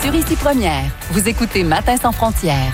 sur Ici Première. Vous écoutez Matin sans frontières.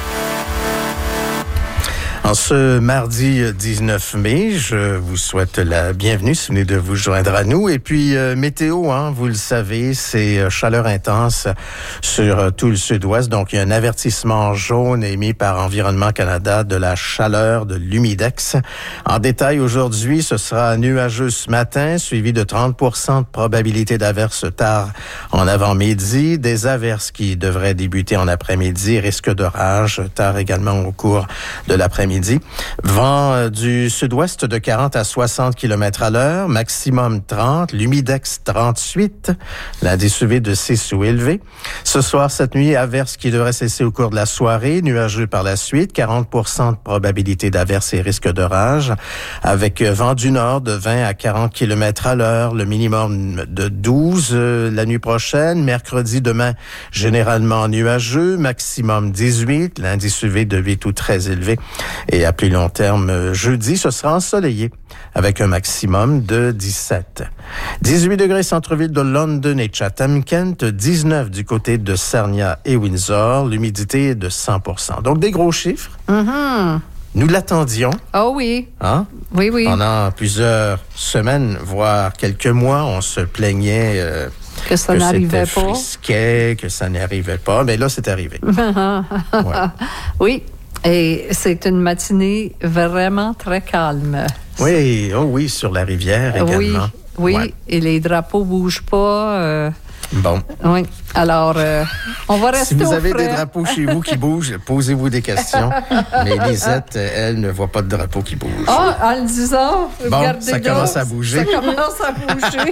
En ce mardi 19 mai, je vous souhaite la bienvenue si vous venez de vous joindre à nous. Et puis, météo, vous le savez, c'est chaleur intense sur tout le sud-ouest. Donc, il y a un avertissement jaune émis par Environnement Canada de la chaleur de l'humidex. En détail, aujourd'hui, ce sera nuageux ce matin, suivi de 30% de probabilité d'averses tard en avant-midi. Des averses qui devraient débuter en après-midi. Risque d'orage tard également au cours de l'après-midi. Vent du sud-ouest de 40 à 60 km à l'heure, maximum 30, l'humidex 38, l'indice UV de 6 ou élevé. Ce soir, cette nuit, averses qui devraient cesser au cours de la soirée, nuageux par la suite, 40% de probabilité d'averses et risque d'orage, avec vent du nord de 20 à 40 km à l'heure, le minimum de 12 la nuit prochaine. Mercredi, demain, généralement nuageux, maximum 18, l'indice UV de 8 ou très élevé. Et à plus long terme, jeudi, ce sera ensoleillé avec un maximum de 17. 18 degrés centre-ville de London et Chatham-Kent, 19 du côté de Sarnia et Windsor, l'humidité est de 100%. Donc, des gros chiffres. Mm-hmm. Nous l'attendions. Oh oui. Oui, oui. Pendant plusieurs semaines, voire quelques mois, on se plaignait que ça n'arrivait pas. Frisquet, que ça n'arrivait pas. Mais là, c'est arrivé. Ouais. Oui. Et c'est une matinée vraiment très calme. Oui, oui, sur la rivière également. Oui, ouais. Et les drapeaux bougent pas. Bon. Oui, alors, on va rester au frais. Si vous avez des drapeaux chez vous qui bougent, posez-vous des questions. Mais Lisette, elle, ne voit pas de drapeau qui bouge. En le disant, regardez ça commence à bouger. Ça commence à bouger.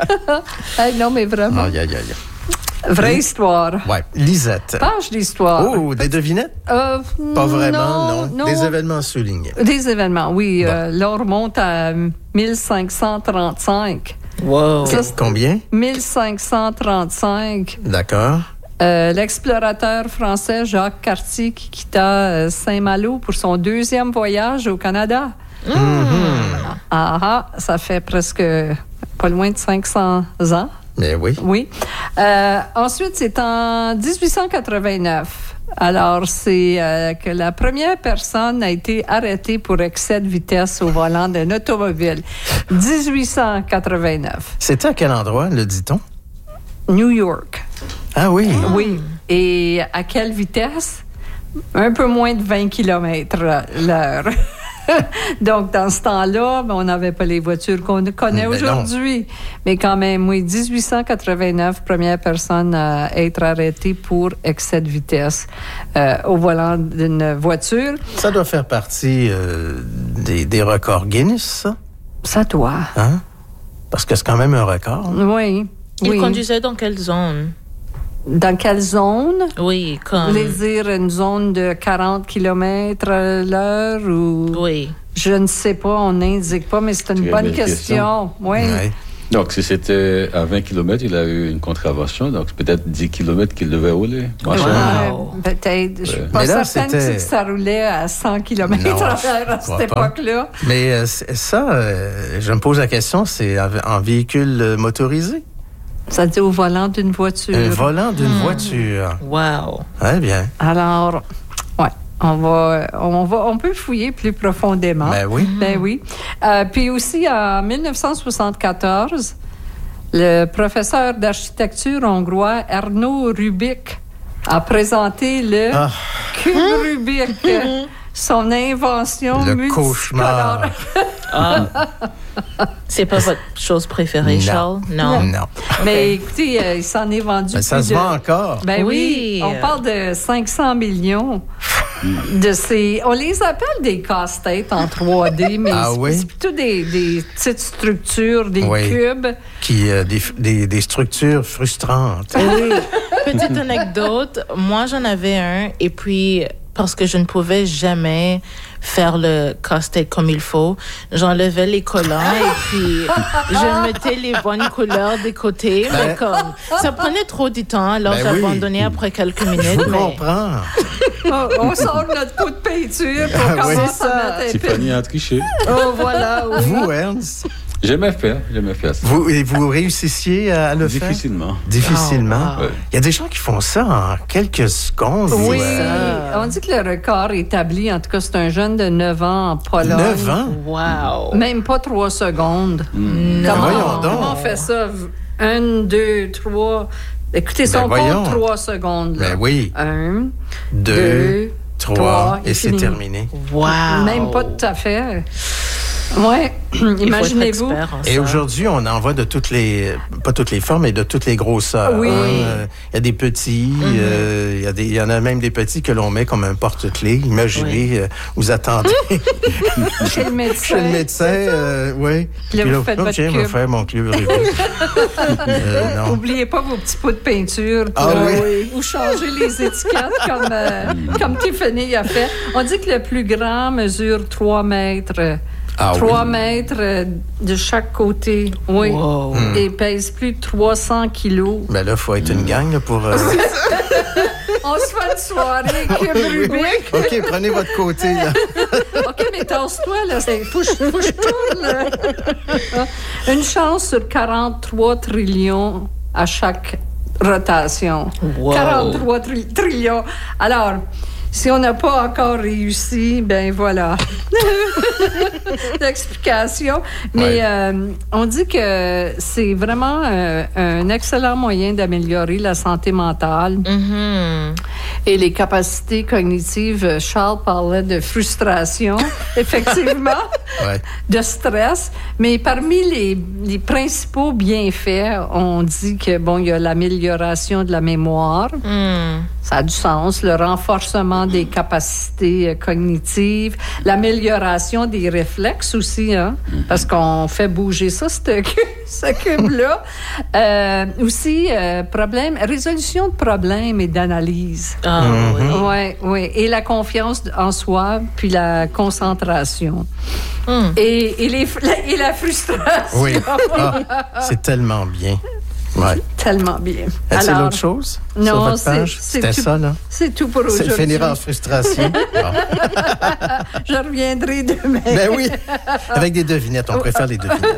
Hey, non, mais vraiment. Aïe. Vraie histoire. Oui. Lisette. Page d'histoire. Oh, des devinettes? Pas vraiment, non. Des événements soulignés. Des événements, oui. Bon. Là, on remonte à 1535. Wow. Combien? 1535. D'accord. L'explorateur français Jacques Cartier qui quitta Saint-Malo pour son deuxième voyage au Canada. Ça fait presque pas loin de 500 ans. Mais oui. Oui. Ensuite, c'est en 1889. Alors, c'est que la première personne a été arrêtée pour excès de vitesse au volant d'un automobile. 1889. C'était à quel endroit, le dit-on? New York. Ah oui? Oui. Et à quelle vitesse? Un peu moins de 20 km l'heure. Donc, dans ce temps-là, on n'avait pas les voitures qu'on connaît aujourd'hui. Non. Mais quand même, oui, 1889, première personne à être arrêtée pour excès de vitesse au volant d'une voiture. Ça doit faire partie des records Guinness, ça? Ça doit. Hein? Parce que c'est quand même un record. Oui. Il conduisait dans quelle zone? Dans quelle zone? Oui, comme... Vous voulez dire une zone de 40 km à l'heure ou... Oui. Je ne sais pas, on n'indique pas, mais c'est une bonne question. Oui. Donc, si c'était à 20 km, il a eu une contravention. Donc, c'est peut-être 10 km qu'il devait rouler. Wow. Peut-être. Je suis pas certaine que ça roulait à 100 km à cette époque-là. Mais je me pose la question, c'est en véhicule motorisé? Ça dit au volant d'une voiture. Un volant d'une voiture. Wow. Très bien. Alors, on peut fouiller plus profondément. Ben oui. Ben oui. Puis aussi, en 1974, le professeur d'architecture hongrois Arno Rubik a présenté le cube Rubik. Son invention le cauchemar. C'est pas votre chose préférée, Charles? Non. Mais écoutez, il s'en est vendu ça se vend encore. Ben oui. On parle de 500 millions de ces... On les appelle des casse-têtes en 3D, mais c'est plutôt des petites structures, des cubes. Des structures frustrantes. Oui. Petite anecdote, moi j'en avais un, et puis... parce que je ne pouvais jamais faire le casse-tête comme il faut. J'enlevais les collants et puis je mettais les bonnes couleurs des côtés. Mais comme ça prenait trop du temps, alors j'abandonnais après quelques minutes. Je comprends. On sort notre pot de peinture pour commencer à mettre un Tiffany a triché. Oh, voilà. Oui. Vous, Ernst? J'aimais faire ça. Vous réussissiez à le faire? Difficilement. Ouais. Il y a des gens qui font ça en quelques secondes. Oui, on dit que le record établi, en tout cas, c'est un jeune de 9 ans en Pologne. 9 ans? Wow. Même pas 3 secondes. Comment on fait ça? 1, 2, 3... Écoutez, si on compte 3 secondes. Là. Ben oui. 1, 2, 3, et c'est terminé. Wow. Même pas tout à fait. Oui, imaginez-vous. Et aujourd'hui, on en voit de toutes les, pas toutes les formes, mais de toutes les grosseurs. Oui. Il y a des petits, il y en a même des petits que l'on met comme un porte-clés. Imaginez, vous attendez Chez le médecin. Chez le médecin, oui. Puis là, vous faites votre cube. Je vais faire mon cube Rubik. Non. N'oubliez pas vos petits pots de peinture ou changer les étiquettes comme Tiffany a fait. On dit que le plus grand mesure 3 mètres. 3 mètres de chaque côté, oui. Wow. Et pèse plus de 300 kilos. Ben là, il faut être une gang là, pour... On se fait une soirée cube Rubik. OK, prenez votre côté, là. OK, mais tasse-toi, là. Faut que je tourne, là. Une chance sur 43 trillions à chaque rotation. Wow. 43 trillions. Alors... Si on n'a pas encore réussi, ben voilà. L'explication. Mais on dit que c'est vraiment un excellent moyen d'améliorer la santé mentale et les capacités cognitives. Charles parlait de frustration, effectivement, de stress. Mais parmi les principaux bienfaits, on dit que il y a l'amélioration de la mémoire. Ça a du sens. Le renforcement des capacités cognitives, l'amélioration des réflexes aussi, hein, parce qu'on fait bouger ça, ce cube-là. Aussi, résolution de problèmes et d'analyse. Oui. Et la confiance en soi, puis la concentration. Et la frustration. Oui. C'est tellement bien. Ouais. Tellement bien. Est-il autre chose? Non, sur votre page? C'était tout, ça, là? C'est tout pour aujourd'hui. Ça finira en frustration. Je reviendrai demain. Ben oui, avec des devinettes. On préfère les devinettes.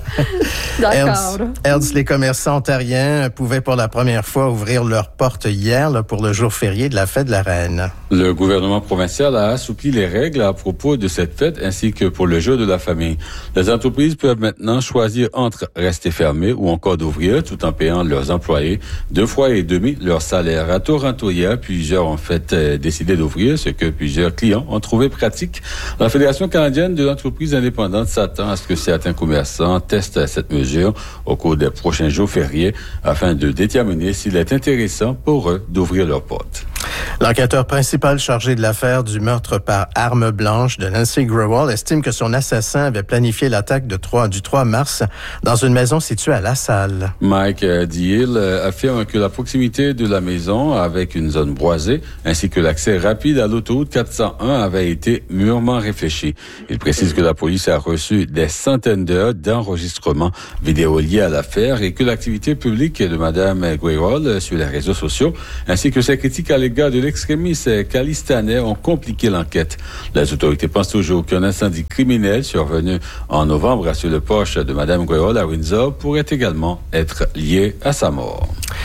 D'accord. Ernst, les commerçants ontariens pouvaient pour la première fois ouvrir leurs portes hier là, pour le jour férié de la fête de la Reine. Le gouvernement provincial a assoupli les règles à propos de cette fête ainsi que pour le jour de la famille. Les entreprises peuvent maintenant choisir entre rester fermées ou encore d'ouvrir tout en payant leurs employés 2,5 fois leur salaire. À Toronto hier, plusieurs ont décidé d'ouvrir, ce que plusieurs clients ont trouvé pratique. La Fédération canadienne de l'entreprise indépendante s'attend à ce que certains commerçants testent cette mesure au cours des prochains jours fériés afin de déterminer s'il est intéressant pour eux d'ouvrir leurs portes. L'enquêteur principal chargé de l'affaire du meurtre par arme blanche de Nancy Grewal estime que son assassin avait planifié l'attaque du 3 mars dans une maison située à La Salle. Mike Deal affirme que la proximité de la maison avec une zone boisée ainsi que l'accès rapide à l'autoroute 401 avait été mûrement réfléchi. Il précise que la police a reçu des centaines d'heures d'enregistrements vidéo liés à l'affaire et que l'activité publique de Mme Grewal sur les réseaux sociaux ainsi que ses critiques à l'égard de l'extrémiste calistanais ont compliqué l'enquête. Les autorités pensent toujours qu'un incendie criminel survenu en novembre sur le porche de Mme Grewal à Windsor pourrait également être lié à sa mort.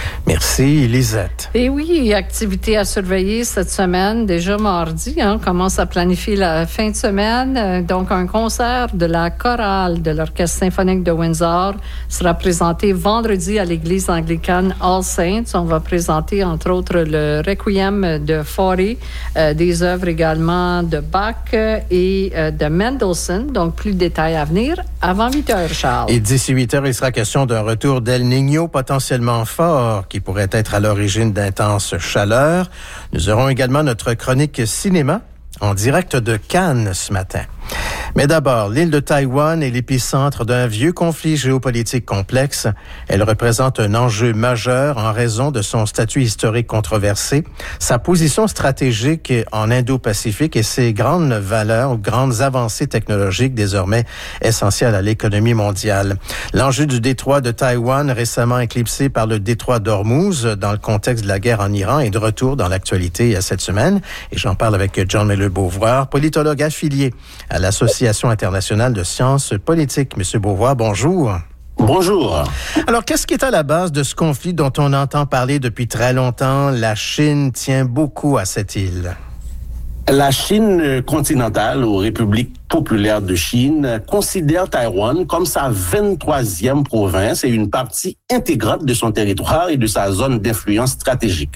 Merci, Lisette. Et oui, activité à surveiller cette semaine. Déjà mardi, on commence à planifier la fin de semaine. Donc, un concert de la chorale de l'Orchestre symphonique de Windsor sera présenté vendredi à l'église anglicane All Saints. On va présenter, entre autres, le Requiem de Fauré, des œuvres également de Bach et de Mendelssohn. Donc, plus de détails à venir avant 8 heures, Charles. Et d'ici 8 heures, il sera question d'un retour d'El Niño potentiellement fort qui pourrait être à l'origine d'intenses chaleurs. Nous aurons également notre chronique cinéma en direct de Cannes ce matin. Mais d'abord, l'île de Taïwan est l'épicentre d'un vieux conflit géopolitique complexe. Elle représente un enjeu majeur en raison de son statut historique controversé, sa position stratégique en Indo-Pacifique et ses grandes valeurs ou grandes avancées technologiques désormais essentielles à l'économie mondiale. L'enjeu du détroit de Taïwan, récemment éclipsé par le détroit d'Ormuz dans le contexte de la guerre en Iran, est de retour dans l'actualité cette semaine. Et j'en parle avec John Miller-Beauvoir, politologue affilié à l'Association internationale de sciences politiques. Monsieur Beauvoir, bonjour. Bonjour. Alors, qu'est-ce qui est à la base de ce conflit dont on entend parler depuis très longtemps? La Chine tient beaucoup à cette île. La Chine continentale, ou République populaire de Chine, considère Taïwan comme sa 23e province et une partie intégrante de son territoire et de sa zone d'influence stratégique.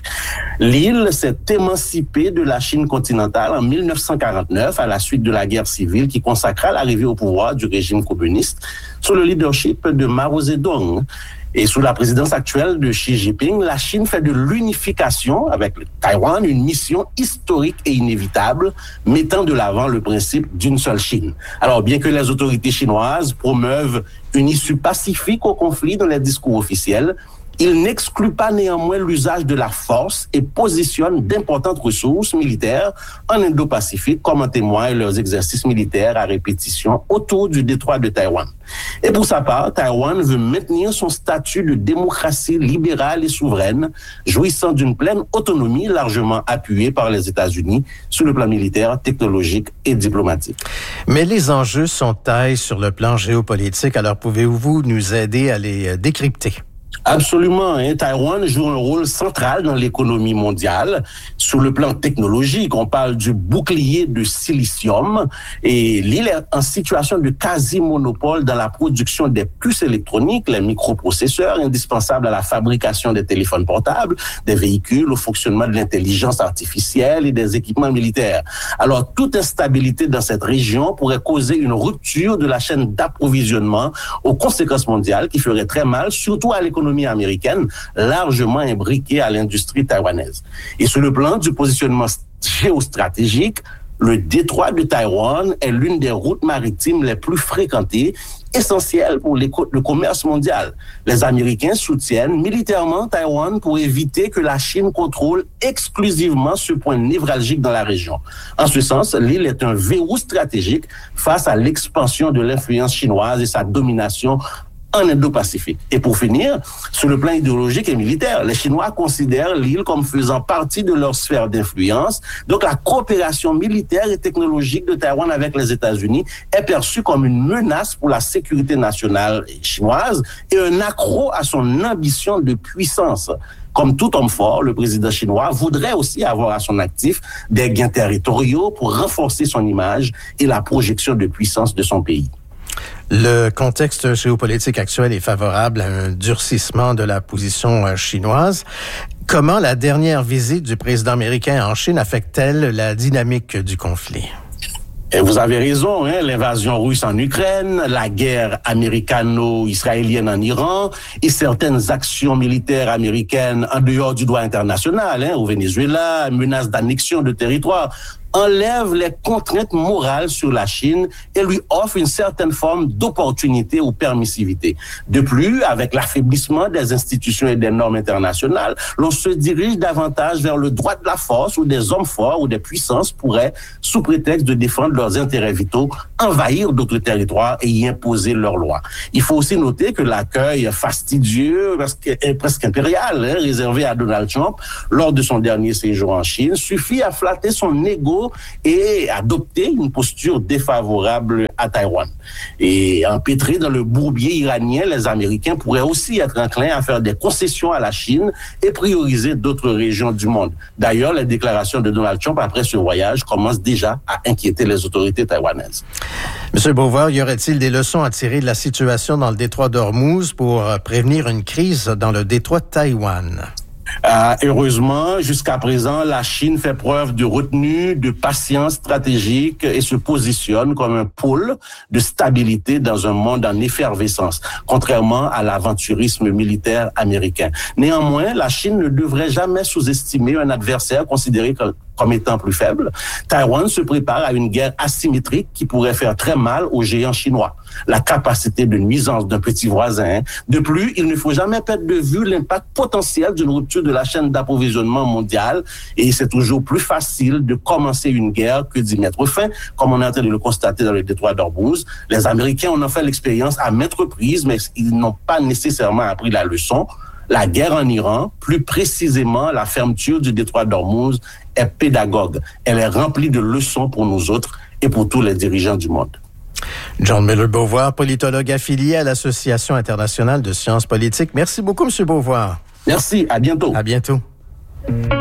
L'île s'est émancipée de la Chine continentale en 1949 à la suite de la guerre civile qui consacra l'arrivée au pouvoir du régime communiste sous le leadership de Mao Zedong. Et sous la présidence actuelle de Xi Jinping, la Chine fait de l'unification avec Taïwan une mission historique et inévitable, mettant de l'avant le principe d'une seule Chine. Alors, bien que les autorités chinoises promeuvent une issue pacifique au conflit dans les discours officiels, il n'exclut pas néanmoins l'usage de la force et positionne d'importantes ressources militaires en Indo-Pacifique, comme en témoignent leurs exercices militaires à répétition autour du détroit de Taïwan. Et pour sa part, Taïwan veut maintenir son statut de démocratie libérale et souveraine, jouissant d'une pleine autonomie largement appuyée par les États-Unis sur le plan militaire, technologique et diplomatique. Mais les enjeux sont tailles sur le plan géopolitique, alors pouvez-vous nous aider à les décrypter? Absolument. Taïwan joue un rôle central dans l'économie mondiale. Sur le plan technologique, on parle du bouclier de silicium et l'île est en situation de quasi-monopole dans la production des puces électroniques, les microprocesseurs indispensables à la fabrication des téléphones portables, des véhicules, au fonctionnement de l'intelligence artificielle et des équipements militaires. Alors, toute instabilité dans cette région pourrait causer une rupture de la chaîne d'approvisionnement aux conséquences mondiales qui ferait très mal, surtout à l'économie américaine, largement imbriquée à l'industrie taïwanaise. Et sur le plan du positionnement géostratégique, le détroit de Taïwan est l'une des routes maritimes les plus fréquentées, essentielle pour le commerce mondial. Les Américains soutiennent militairement Taïwan pour éviter que la Chine contrôle exclusivement ce point névralgique dans la région. En ce sens, l'île est un verrou stratégique face à l'expansion de l'influence chinoise et sa domination en Indo-Pacifique. Et pour finir, sur le plan idéologique et militaire, les Chinois considèrent l'île comme faisant partie de leur sphère d'influence. Donc la coopération militaire et technologique de Taïwan avec les États-Unis est perçue comme une menace pour la sécurité nationale chinoise et un accroc à son ambition de puissance. Comme tout homme fort, le président chinois voudrait aussi avoir à son actif des gains territoriaux pour renforcer son image et la projection de puissance de son pays. Le contexte géopolitique actuel est favorable à un durcissement de la position chinoise. Comment la dernière visite du président américain en Chine affecte-t-elle la dynamique du conflit? Et vous avez raison, l'invasion russe en Ukraine, la guerre américano-israélienne en Iran et certaines actions militaires américaines en dehors du droit international, au Venezuela, menace d'annexion de territoire, enlève les contraintes morales sur la Chine et lui offre une certaine forme d'opportunité ou permissivité. De plus, avec l'affaiblissement des institutions et des normes internationales, l'on se dirige davantage vers le droit de la force où des hommes forts ou des puissances pourraient, sous prétexte de défendre leurs intérêts vitaux, envahir d'autres territoires et y imposer leurs lois. Il faut aussi noter que l'accueil fastidieux, presque impérial, réservé à Donald Trump lors de son dernier séjour en Chine suffit à flatter son ego et adopter une posture défavorable à Taïwan. Et empêtrés dans le bourbier iranien, les Américains pourraient aussi être enclins à faire des concessions à la Chine et prioriser d'autres régions du monde. D'ailleurs, les déclarations de Donald Trump après ce voyage commencent déjà à inquiéter les autorités taïwanaises. Monsieur Beauvoir, y aurait-il des leçons à tirer de la situation dans le détroit d'Ormuz pour prévenir une crise dans le détroit de Taïwan? Heureusement, jusqu'à présent, la Chine fait preuve de retenue, de patience stratégique et se positionne comme un pôle de stabilité dans un monde en effervescence, contrairement à l'aventurisme militaire américain. Néanmoins, la Chine ne devrait jamais sous-estimer un adversaire considéré comme étant plus faible. Taïwan se prépare à une guerre asymétrique qui pourrait faire très mal aux géants chinois. La capacité de nuisance d'un petit voisin. De plus, il ne faut jamais perdre de vue l'impact potentiel d'une rupture de la chaîne d'approvisionnement mondiale et c'est toujours plus facile de commencer une guerre que d'y mettre fin, comme on est en train de le constater dans le détroit d'Ormuz. Les Américains en ont fait l'expérience à maintes reprises, mais ils n'ont pas nécessairement appris la leçon. La guerre en Iran, plus précisément la fermeture du détroit d'Ormuz, est pédagogue. Elle est remplie de leçons pour nous autres et pour tous les dirigeants du monde. John Miller-Beauvoir, politologue affilié à l'Association internationale de sciences politiques. Merci beaucoup, M. Beauvoir. Merci, à bientôt. À bientôt.